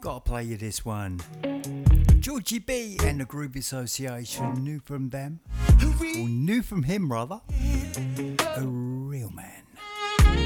Gotta play you this one. Georgie B and the Groove Association, new from them, or new from him rather.